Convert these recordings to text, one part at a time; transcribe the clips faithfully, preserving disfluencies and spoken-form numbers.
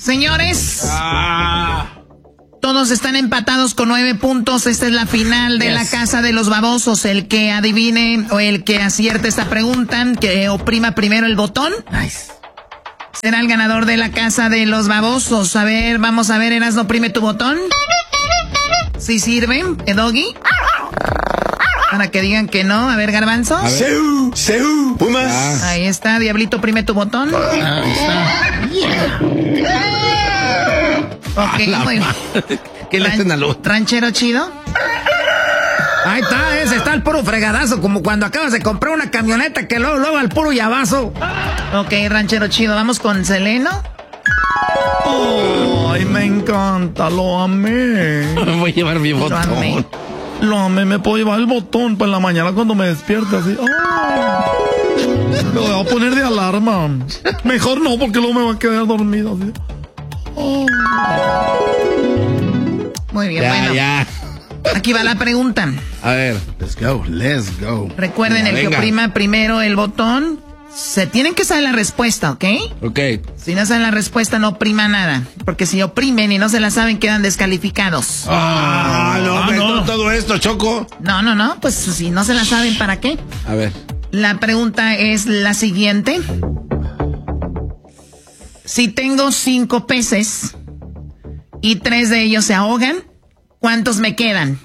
Señores, ah. todos están empatados con nueve puntos. Esta es la final de yes. la Casa de los Babosos. El que adivine o el que acierte esta pregunta, que oprima primero el botón, nice. será el ganador de la Casa de los Babosos. A ver, vamos a ver, Erasmo, oprime tu botón. ¿Sí sirve, Doggy? Para que digan que no. A ver, Garbanzo. ¡Seu! ¡Seu! ¡Pumas! Ah. Ahí está, Diablito, oprime tu botón. Ah, ahí está. Yeah. Ok, muy bien. ¿Qué le hacen al otro? ¿Ranchero chido? Ahí está, ese está el puro fregadazo, como cuando acabas de comprar una camioneta que luego, luego al puro llavazo. Ok, ranchero chido, vamos con Seleno. Oh, ay, me encanta, lo amé. Voy a llevar mi botón. Lo amé. Lo amé, me puedo llevar el botón para la mañana cuando me despierte así. Oh, lo voy a poner de alarma. Mejor no, porque luego me va a quedar dormido así. Oh. Muy bien, ya, bueno. Ya. Aquí va la pregunta. A ver. Let's go, let's go. Recuerden, venga, el venga. que oprima primero el botón, se tienen que saber la respuesta, ¿ok? Ok. Si no saben la respuesta, no oprima nada. Porque si oprimen y no se la saben, quedan descalificados. Ah, no, ah, no. Todo esto, Choco. No, no, no. Pues si no se la saben, ¿para qué? A ver. La pregunta es la siguiente. Si tengo cinco peces y tres de ellos se ahogan, ¿cuántos me quedan?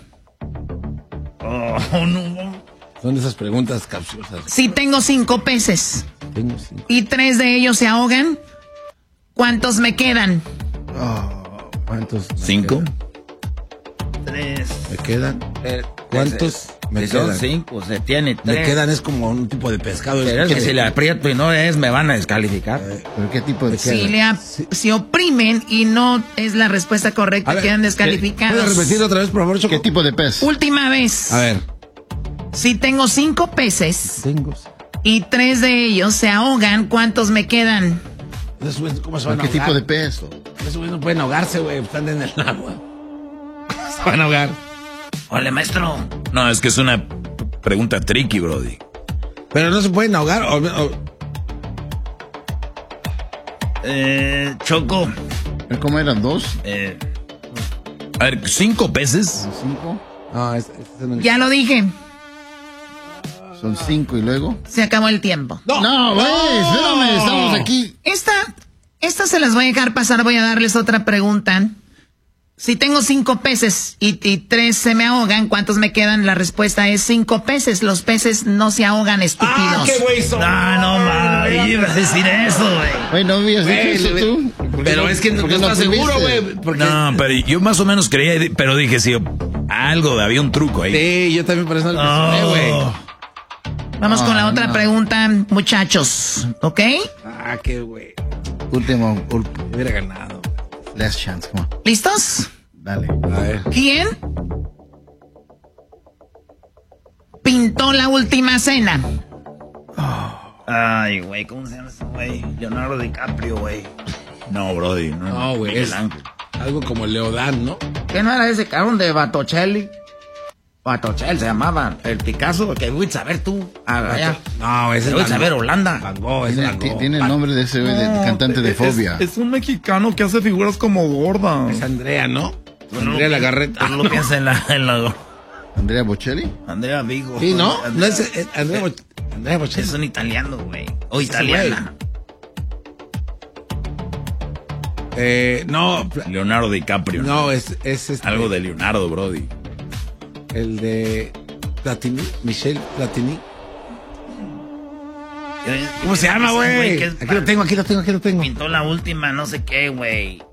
Oh, no. Son esas preguntas capciosas. Si tengo cinco peces tengo cinco. y tres de ellos se ahogan, ¿cuántos me quedan? Oh, ¿Cuántos? ¿Cinco? Tres. ¿Me quedan? Eh, ¿Cuántos si me son quedan? cinco, se tiene tres. Me quedan, es como un tipo de pescado. Pero es que si le aprieto y no es, me van a descalificar. Eh, ¿Pero qué tipo de si, le ap- sí. si oprimen y no es la respuesta correcta, ver, quedan descalificados. ¿Puedes repetir otra vez, por favor, Choco? ¿Qué tipo de pez? Última vez. A ver. Si tengo cinco peces tengo. y tres de ellos se ahogan, ¿cuántos me quedan? ¿Cómo se van a ¿Qué ahogar? tipo de pez? Esos güeyes no pueden ahogarse, güey. Están en el agua. Se van a ahogar. Hola, maestro. No, es que es una pregunta tricky, brody. Pero no se pueden ahogar. O, o... Eh, Choco. ¿Cómo eran? ¿Dos? Eh, a ver, ¿cinco peces? ¿Cinco? No, es, es no... Ya lo dije. Son cinco y luego. Se acabó el tiempo. No, no, güey, no. espérame, estamos aquí. Esta, esta se las voy a dejar pasar. Voy a darles otra pregunta. Si tengo cinco peces y, y tres se me ahogan, ¿cuántos me quedan? La respuesta es cinco peces. Los peces no se ahogan, estúpidos. ¡Ah, qué güey son! No, no, mames, iba a decir eso, güey. Güey, ¿no habías dicho eso tú? Pero es que no, no estás seguro, güey. No, pero yo más o menos creía, pero dije, sí, algo, había un truco ahí. Sí, yo también por eso lo mencioné, güey. Oh. Vamos no, con la otra no. pregunta, muchachos, ¿ok? Ah, qué güey. Último, ul- Hubiera ganado. last chance, come on. ¿Listos? Dale. A ver. ¿Quién pintó la última cena? Oh. Ay, güey, ¿cómo se llama ese güey? Leonardo DiCaprio, güey. No, brody. No, No, güey. Es algo como Leodán, ¿no? ¿Qué no era ese cabrón de Botticelli? Botticelli se llamaba. El Picasso, que voy a saber tú. Allá. No, ese es Voy a saber Holanda. Van Gogh, ese Tiene, Van Gogh. tiene el nombre de ese güey, de No, cantante de es- Fobia. Es, es un mexicano que hace figuras como gordas. Es Andrea, ¿no? No Andrea lo Lagarreta. No lo piensa en la, en la... ¿Andrea Bocelli? Andrea Vigo. Sí, ¿no? Andrea- No es, es Andrea, Bo- Andrea Bocelli. Es un italiano, güey. O Ese italiana. Eh, no, Leonardo DiCaprio. no, es, es este, Algo de Leonardo, brody. el de Platini, Michel Platini. ¿Cómo se llama, güey? que es- Aquí lo tengo, aquí lo tengo, aquí lo tengo. Pintó la última, no sé qué, güey.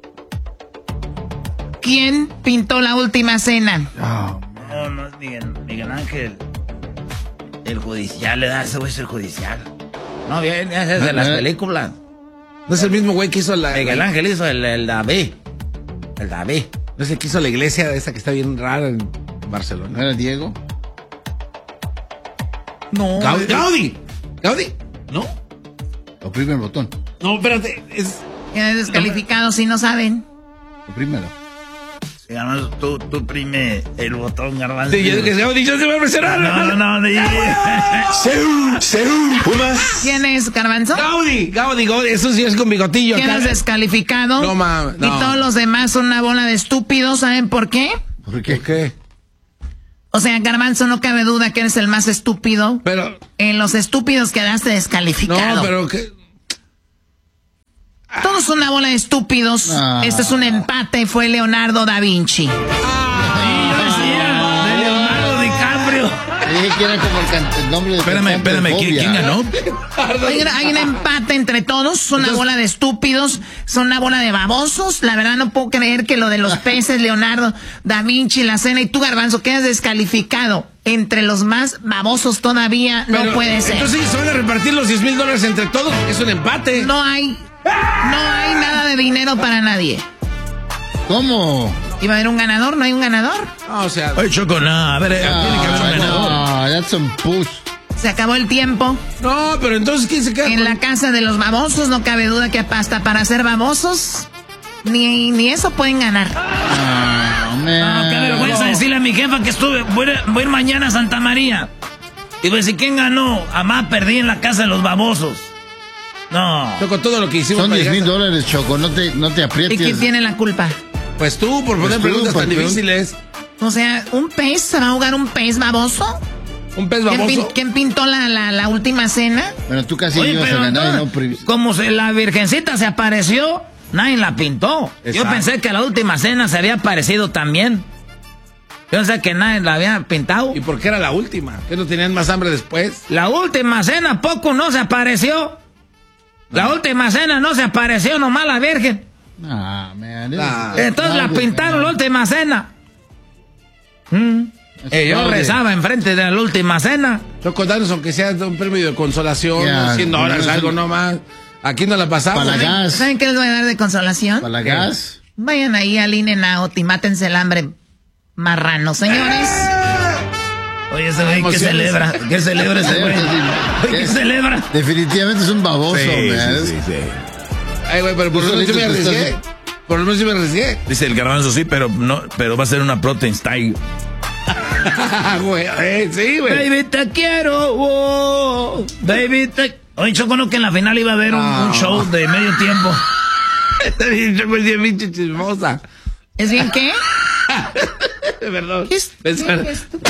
¿Quién pintó la última cena? Oh, No, no es Miguel, Miguel Ángel. El judicial, le da ese güey es el judicial. No, bien, ese es de las películas. No es el mismo güey que hizo la... Miguel Ángel hizo el, el David. El David. No es el que hizo la iglesia esa que está bien rara en ¿no Barcelona. era Diego? No. Gaudí. es- Gaudí. Gaudí. ¿No? Oprime el botón. No, espérate. Es... Quedan descalificados si no saben. Oprímelo. Garbanzo, tú, tú prime el botón, Garbanzo. Sí, yo dije, yo se va a presionar. No, no, no. no. Seúl, Seúl, Pumas. ¿Quién es, Garbanzo? Gaudi, Gaudi, Gaudi, eso sí es con bigotillo. ¿Quedas descalificado? No, mames, no. Y todos los demás son una bola de estúpidos, ¿saben por qué? ¿Por qué? ¿Por qué? O sea, Garbanzo, no cabe duda que eres el más estúpido. Pero... En los estúpidos quedaste descalificado. No, pero que... Todos son una bola de estúpidos. Ah. Este es un empate, fue Leonardo da Vinci. Ah, yo decía, de Leonardo DiCaprio. Dije que era como el, can- el nombre de Espérame, espérame, ¿quién, ¿quién ganó? Hay, hay un empate entre todos, son una bola de estúpidos, son una bola de babosos. La verdad no puedo creer que lo de los peces, Leonardo da Vinci, la cena y tú, Garbanzo, quedas descalificado. Entre los más babosos todavía, no Pero, puede ser. Entonces se van a repartir los diez mil dólares entre todos. Es un empate. No hay, no hay nada de dinero para nadie. ¿Cómo? ¿Iba a haber un ganador? ¿No hay un ganador? No, o sea... Oye, Choco, no, a ver, tiene que haber un ganador. Ah, that's some push. Se acabó el tiempo. No, pero entonces, ¿quién se queda? En con- la casa de los babosos, no cabe duda que hasta para ser babosos, ni, ni eso pueden ganar. Ah, man. No, qué vergüenza decirle a mi jefa que estuve, voy a, voy a ir mañana a Santa María. Y voy a decir, ¿quién ganó? Amá, perdí en la casa de los babosos. No. Yo con todo lo que hicimos... Son para diez mil llegar- dólares, Choco. No te, no te ¿Y aprietes. quién tiene la culpa? Pues tú, por poner Pues tú, preguntas por tan pregun- difíciles. O sea, ¿un pez? ¿Se va a jugar un pez baboso? Un pez ¿Quién, pin- baboso. quién pintó la, la, la última cena? Bueno, tú casi Oye, ibas a pero ganar y no entonces, pre- como se, la virgencita se apareció, nadie la pintó. Yo Exacto. pensé que la última cena se había aparecido también. Yo pensé que nadie la había pintado. ¿Y por qué era la última? ¿Que no tenían más hambre después? La última cena poco no se apareció. La última cena no se apareció, nomás la virgen. Ah, man. Ah. Entonces la pintaron la última cena. Mm. Y yo rezaba enfrente de la última cena. Choco, danos aunque sea un premio de consolación, Ya, cien dólares, no, algo no. nomás. Aquí no la pasamos. Para la ¿eh? gas. ¿Saben qué les voy a dar de consolación? Para la gas. Vayan ahí al In-N-Out y mátense el hambre marrano, señores. Oye, ese güey, ¿qué Emociones. celebra? ¿Qué celebra ese güey? Oye, ¿qué celebra? Definitivamente es un baboso, man. Ay, güey, pero por Tú lo menos yo me solito te arriesgué. estás- Por lo menos yo me arriesgué. Dice el Garbanzo, sí, pero no, pero va a ser una protein style. Güey, eh, sí, güey. Baby, te quiero. Oh, baby, te... Oye, Choco, no que en la final iba a haber un, un show de medio tiempo. Está bien, Choco, es bien pinche chismosa. ¿Es bien qué? Perdón. ¿Qué es- Pensar- qué es-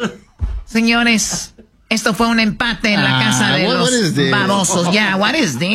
Señores, esto fue un empate en la Ah, casa de what- what los is this? babosos. Ya, what is this?